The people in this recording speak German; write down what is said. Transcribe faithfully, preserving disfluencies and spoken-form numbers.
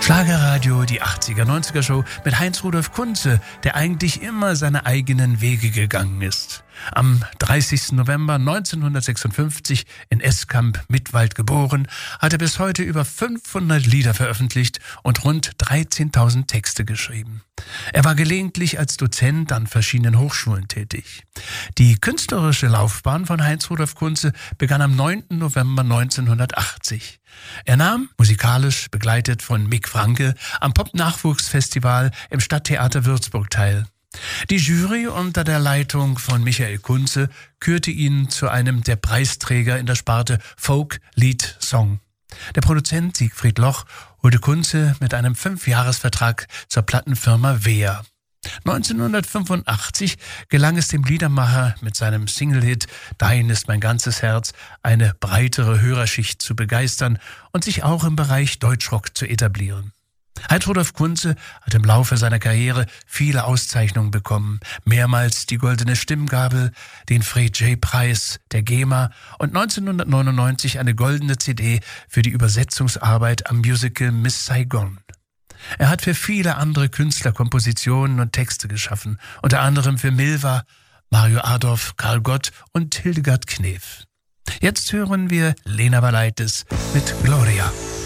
Schlagerradio, die achtziger-neunziger-Show mit Heinz-Rudolf Kunze, der eigentlich immer seine eigenen Wege gegangen ist. Am dreißigsten November neunzehnhundertsechsundfünfzig in Eskamp, Mittwald geboren, hat er bis heute über fünfhundert Lieder veröffentlicht und rund dreizehntausend Texte geschrieben. Er war gelegentlich als Dozent an verschiedenen Hochschulen tätig. Die künstlerische Laufbahn von Heinz-Rudolf Kunze begann am neunten November neunzehnhundertachtzig. Er nahm, musikalisch begleitet von Mick Franke, am Pop-Nachwuchsfestival im Stadttheater Würzburg teil. Die Jury unter der Leitung von Michael Kunze kürte ihn zu einem der Preisträger in der Sparte Folk Lead Song. Der Produzent Siegfried Loch holte Kunze mit einem Fünfjahresvertrag zur Plattenfirma Wehr. neunzehnhundertfünfundachtzig gelang es dem Liedermacher mit seinem Single-Hit Dein ist mein ganzes Herz eine breitere Hörerschicht zu begeistern und sich auch im Bereich Deutschrock zu etablieren. Heinz-Rudolf Kunze hat im Laufe seiner Karriere viele Auszeichnungen bekommen, mehrmals die Goldene Stimmgabel, den Fred J-Preis der GEMA und neunzehnhundertneunundneunzig eine goldene C D für die Übersetzungsarbeit am Musical Miss Saigon. Er hat für viele andere Künstler Kompositionen und Texte geschaffen, unter anderem für Milva, Mario Adorf, Karl Gott und Hildegard Knef. Jetzt hören wir Lena Valaitis mit Gloria.